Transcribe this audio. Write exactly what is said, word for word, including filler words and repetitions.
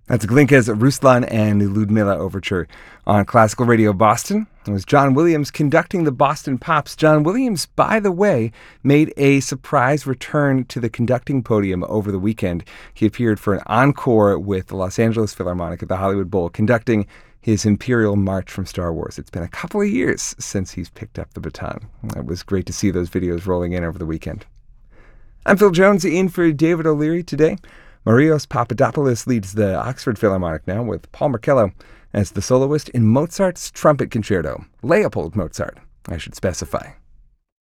That's Glinka's Ruslan and Ludmilla Overture on Classical Radio Boston. It was John Williams conducting the Boston Pops. John Williams, by the way, made a surprise return to the conducting podium over the weekend. He appeared for an encore with the Los Angeles Philharmonic at the Hollywood Bowl, conducting his Imperial March from Star Wars. It's been a couple of years since he's picked up the baton. It was great to see those videos rolling in over the weekend. I'm Phil Jones, in for David O'Leary today. Marios Papadopoulos leads the Oxford Philharmonic now, with Paul Markello as the soloist in Mozart's Trumpet Concerto. Leopold Mozart, I should specify.